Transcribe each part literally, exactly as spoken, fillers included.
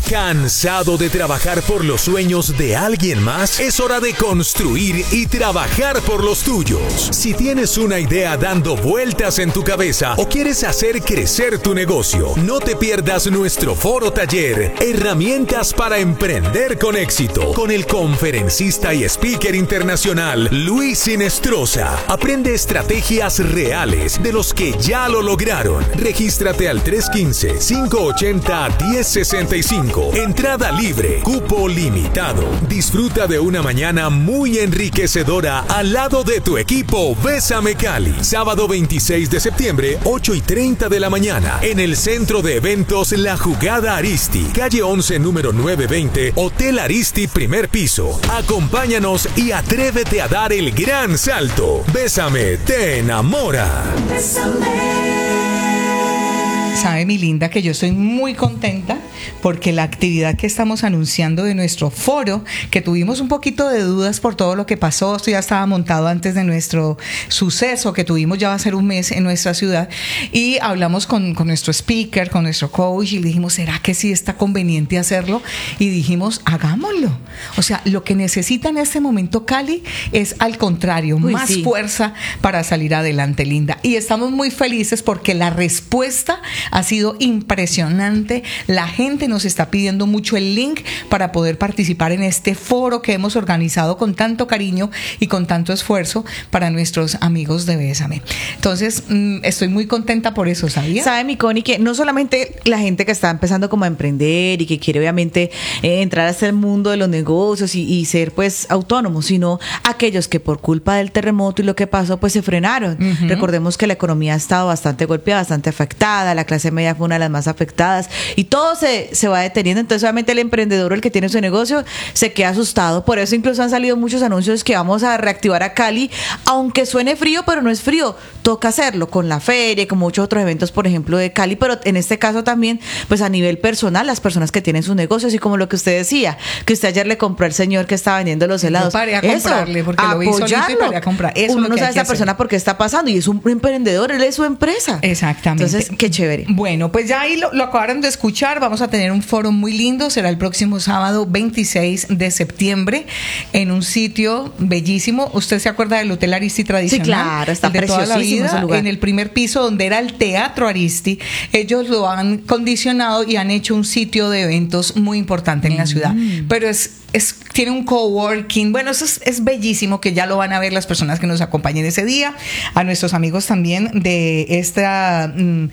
¿Cansado de trabajar por los sueños de alguien más? Es hora de construir y trabajar por los tuyos. Si tienes una idea dando vueltas en tu cabeza o quieres hacer crecer tu negocio, no te pierdas nuestro foro taller Herramientas para emprender con éxito con el conferencista y speaker internacional Luis Inestrosa. Aprende estrategias reales de los que ya lo lograron. Regístrate al tres uno cinco, cinco ocho cero, uno cero seis cinco. Entrada libre, cupo limitado. Disfruta de una mañana muy enriquecedora al lado de tu equipo Bésame Cali. Sábado veintiséis de septiembre, ocho y treinta de la mañana, en el Centro de Eventos La Jugada Aristi, calle once, número novecientos veinte, Hotel Aristi, primer piso. Acompáñanos y atrévete a dar el gran salto. Bésame, te enamora. Bésame. Sabe, mi linda, que yo estoy muy contenta porque la actividad que estamos anunciando de nuestro foro, que tuvimos un poquito de dudas por todo lo que pasó, esto ya estaba montado antes de nuestro suceso que tuvimos, ya va a ser un mes en nuestra ciudad, y hablamos con, con nuestro speaker, con nuestro coach, y le dijimos, ¿será que sí está conveniente hacerlo? Y dijimos, hagámoslo. O sea, lo que necesita en este momento Cali es, al contrario, Uy, más sí. fuerza para salir adelante, linda. Y estamos muy felices porque la respuesta ha sido impresionante. La gente nos está pidiendo mucho el link para poder participar en este foro que hemos organizado con tanto cariño y con tanto esfuerzo para nuestros amigos de Bésame. Entonces, mmm, estoy muy contenta por eso, ¿sabía? Sabe, mi Connie, que no solamente la gente que está empezando como a emprender y que quiere obviamente eh, entrar hasta el mundo de los negocios y, y ser pues autónomo, sino aquellos que por culpa del terremoto y lo que pasó pues se frenaron. Uh-huh. Recordemos que la economía ha estado bastante golpeada, bastante afectada, la clase media fue una de las más afectadas y todo se, se va deteniendo. Entonces obviamente el emprendedor, el que tiene su negocio, se queda asustado. Por eso incluso han salido muchos anuncios que vamos a reactivar a Cali, aunque suene frío, pero no es frío, toca hacerlo con la feria y con muchos otros eventos, por ejemplo, de Cali, pero en este caso también pues a nivel personal, las personas que tienen sus negocios, y como lo que usted decía, que usted ayer le compró al señor que estaba vendiendo los helados. Yo paré a comprarle, porque lo vi solito y paré a comprar. Eso Uno es lo no que sabe hay que esa hacer. persona por qué está pasando, y es un emprendedor, él es su empresa. Exactamente. Entonces, qué chévere. Bueno, pues ya ahí lo, lo acabaron de escuchar. Vamos a tener un foro muy lindo. Será el próximo sábado veintiséis de septiembre en un sitio bellísimo. ¿Usted se acuerda del Hotel Aristi tradicional? Sí, claro, está el de toda la preciosísimo vida, ese lugar. en el primer piso donde era el Teatro Aristi. Ellos lo han condicionado y han hecho un sitio de eventos muy importante en mm. la ciudad. Pero es, es tiene un coworking. Bueno, eso es, es bellísimo, que ya lo van a ver las personas que nos acompañen ese día. A nuestros amigos también de esta... Mmm,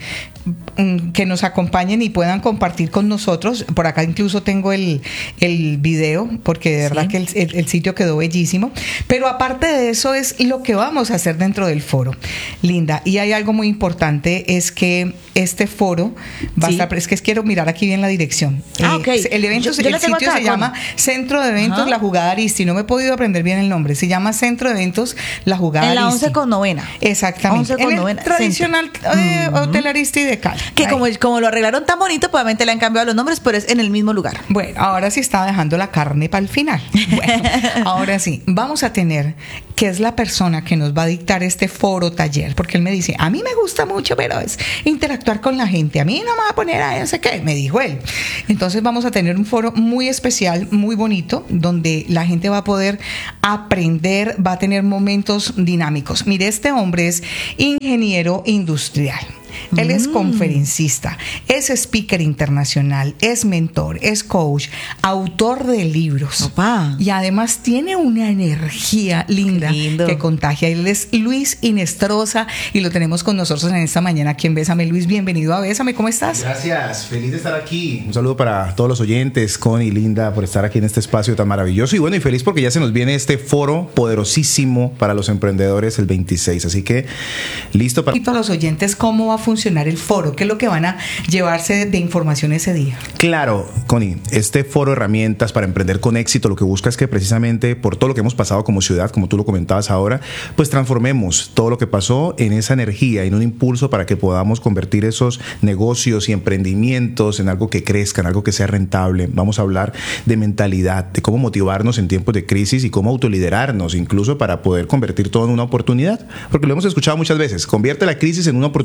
que nos acompañen y puedan compartir con nosotros. Por acá incluso tengo el, el video, porque de verdad sí. que el, el, el sitio quedó bellísimo. Pero aparte de eso es lo que vamos a hacer dentro del foro, Linda. Y hay algo muy importante, es que este foro va sí. a estar, es que quiero mirar aquí bien la dirección. Ah, eh, okay. El evento, yo, yo el sitio se llama Centro de Eventos Ajá. La Jugada Aristi. No me he podido aprender bien el nombre. Se llama Centro de Eventos La Jugada Aristi. En la once con novena. Exactamente. once con en novena. el tradicional eh, mm-hmm. Hotel Aristi de Cali. Que como, como lo arreglaron tan bonito, probablemente le han cambiado los nombres, pero es en el mismo lugar. Bueno, ahora sí está dejando la carne para el final. Bueno, ahora sí, vamos a tener, que es la persona que nos va a dictar este foro taller, porque él me dice, a mí me gusta mucho, pero es interactuar con la gente, a mí no me va a poner a no sé qué, me dijo él. Entonces vamos a tener un foro muy especial, muy bonito, donde la gente va a poder aprender, va a tener momentos dinámicos. Mire, este hombre es ingeniero industrial. Él es conferencista, es speaker internacional, es mentor, es coach, autor de libros. Opa. Y además tiene una energía linda que contagia. Él es Luis Inestrosa y lo tenemos con nosotros en esta mañana aquí en Bésame. Luis, bienvenido a Bésame, ¿cómo estás? Gracias, feliz de estar aquí. Un saludo para todos los oyentes, Connie y Linda, por estar aquí en este espacio tan maravilloso. Y bueno, y feliz porque ya se nos viene este foro poderosísimo para los emprendedores el veintiséis. Así que listo para... Y a los oyentes, ¿cómo va a funcionar el foro? ¿Qué es lo que van a llevarse de información ese día? Claro, Connie, este foro de herramientas para emprender con éxito lo que busca es que precisamente por todo lo que hemos pasado como ciudad, como tú lo comentabas ahora, pues transformemos todo lo que pasó en esa energía, en un impulso para que podamos convertir esos negocios y emprendimientos en algo que crezca, en algo que sea rentable. Vamos a hablar de mentalidad, de cómo motivarnos en tiempos de crisis y cómo autoliderarnos, incluso para poder convertir todo en una oportunidad, porque lo hemos escuchado muchas veces, convierte la crisis en una oportunidad, pero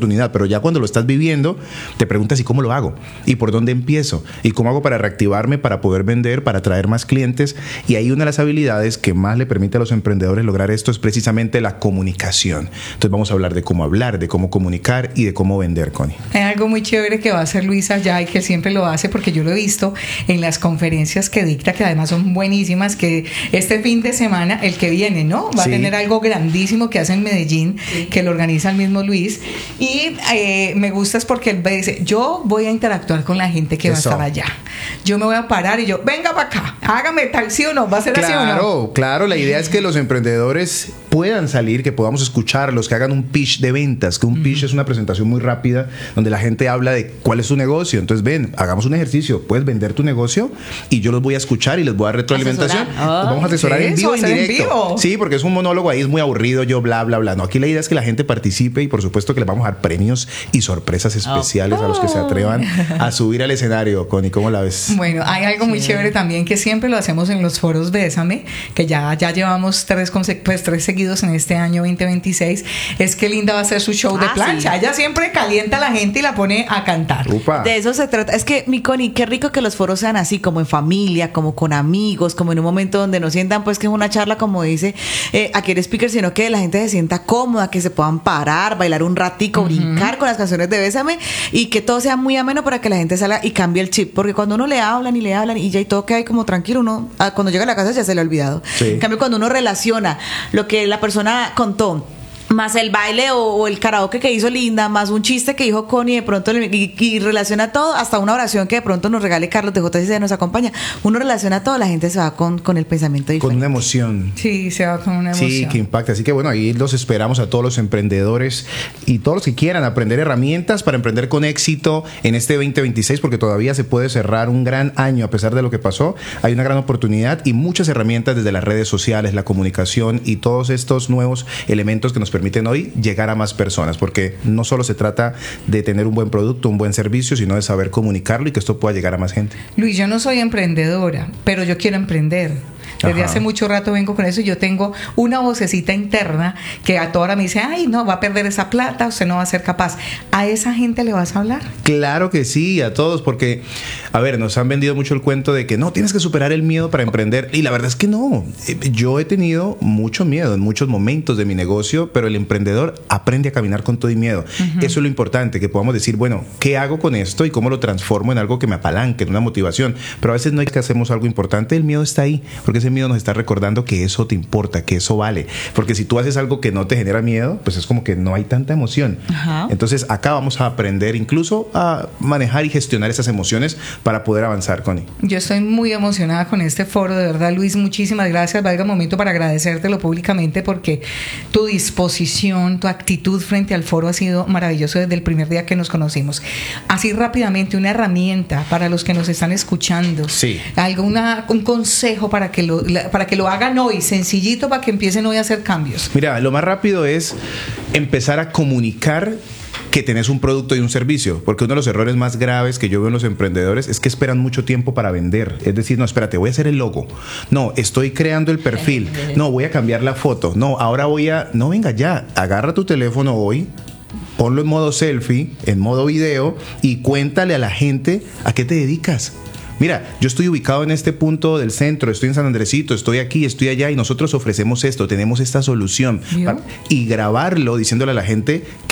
ya cuando lo estás viviendo, te preguntas, ¿y cómo lo hago? ¿Y por dónde empiezo? ¿Y cómo hago para reactivarme, para poder vender, para atraer más clientes? Y ahí una de las habilidades que más le permite a los emprendedores lograr esto es precisamente la comunicación. Entonces vamos a hablar de cómo hablar, de cómo comunicar y de cómo vender, Connie. Hay algo muy chévere que va a hacer Luis allá y que él siempre lo hace, porque yo lo he visto en las conferencias que dicta, que además son buenísimas, que este fin de semana, el que viene, ¿no? Va sí. a tener algo grandísimo que hace en Medellín, sí. que lo organiza el mismo Luis. Y eh, me gusta es porque él dice, yo voy a interactuar con la gente que Eso. va a estar allá. Yo me voy a parar y yo, venga para acá, hágame tal, ¿sí o no? ¿Va a ser claro, así o no? Claro, claro. La idea es que los emprendedores puedan salir, que podamos escucharlos, que hagan un pitch de ventas, que un uh-huh. pitch es una presentación muy rápida donde la gente habla de cuál es su negocio. Entonces, ven, hagamos un ejercicio, puedes vender tu negocio y yo los voy a escuchar y les voy a dar retroalimentación. Oh, vamos a asesorar en vivo, en directo. En vivo. Sí, porque es un monólogo ahí, es muy aburrido, yo bla, bla, bla. No, aquí la idea es que la gente participe y por supuesto que les vamos a dar premios y sorpresas especiales oh. a los que se atrevan a subir al escenario. Connie, ¿cómo la ves? Bueno, hay algo muy sí. chévere también que siempre lo hacemos en los foros Bésame, que ya, ya llevamos tres, pues, tres seguidos en este año veinte veintiséis, es que Linda va a hacer su show ah, de plancha. Sí. Ella siempre calienta a la gente y la pone a cantar. Upa. De eso se trata. Es que, mi Connie, qué rico que los foros sean así, como en familia, como con amigos, como en un momento donde no sientan pues que es una charla, como dice eh, aquí el speaker, sino que la gente se sienta cómoda, que se puedan parar, bailar un ratico, uh-huh. brincar con las canciones de Bésame y que todo sea muy ameno para que la gente salga y cambie el chip, porque cuando uno le hablan y le hablan y ya y todo queda ahí como tranquilo, uno ah, cuando llega a la casa ya se le ha olvidado. Sí. En cambio, cuando uno relaciona lo que la persona contó más el baile o, o el karaoke que hizo Linda, más un chiste que dijo Connie, de pronto y, y relaciona todo, hasta una oración que de pronto nos regale Carlos de J C C, nos acompaña, uno relaciona todo, la gente se va con, con el pensamiento diferente. Con una emoción. Sí, se va con una emoción. Sí, que impacta. Así que bueno, ahí los esperamos a todos los emprendedores y todos los que quieran aprender herramientas para emprender con éxito en este veinte veintiséis, porque todavía se puede cerrar un gran año a pesar de lo que pasó. Hay una gran oportunidad y muchas herramientas desde las redes sociales, la comunicación y todos estos nuevos elementos que nos permiten hoy llegar a más personas, porque no solo se trata de tener un buen producto, un buen servicio, sino de saber comunicarlo y que esto pueda llegar a más gente. Luis, yo no soy emprendedora, pero yo quiero emprender. Desde Ajá. hace mucho rato vengo con eso y yo tengo una vocecita interna que a toda hora me dice, ay, no, va a perder esa plata, usted no va a ser capaz. ¿A esa gente le vas a hablar? Claro que sí, a todos, porque, a ver, nos han vendido mucho el cuento de que no, tienes que superar el miedo para emprender, y la verdad es que no. Yo he tenido mucho miedo en muchos momentos de mi negocio, pero el emprendedor aprende a caminar con todo y miedo. Uh-huh. Eso es lo importante, que podamos decir, bueno, ¿qué hago con esto y cómo lo transformo en algo que me apalanque, en una motivación? Pero a veces no hay que hacemos algo importante, el miedo está ahí, porque ese miedo nos está recordando que eso te importa, que eso vale, porque si tú haces algo que no te genera miedo, pues es como que no hay tanta emoción. Ajá. Entonces acá vamos a aprender incluso a manejar y gestionar esas emociones para poder avanzar, Connie. Yo estoy muy emocionada con este foro, de verdad, Luis, muchísimas gracias. Valga un momento para agradecértelo públicamente, porque tu disposición, tu actitud frente al foro ha sido maravilloso desde el primer día que nos conocimos. Así rápidamente, una herramienta para los que nos están escuchando, sí. alguna, un consejo para que lo para que lo hagan hoy, sencillito, para que empiecen hoy a hacer cambios. Mira, lo más rápido es empezar a comunicar que tenés un producto y un servicio, porque uno de los errores más graves que yo veo en los emprendedores es que esperan mucho tiempo para vender. Es decir, no, espérate, voy a hacer el logo, no, estoy creando el perfil, no, voy a cambiar la foto, no, ahora voy a, no, venga ya, agarra tu teléfono hoy, ponlo en modo selfie, en modo video y cuéntale a la gente a qué te dedicas. Mira, yo estoy ubicado en este punto del centro, estoy en San Andresito, estoy aquí, estoy allá y nosotros ofrecemos esto, tenemos esta solución. Para, y grabarlo diciéndole a la gente que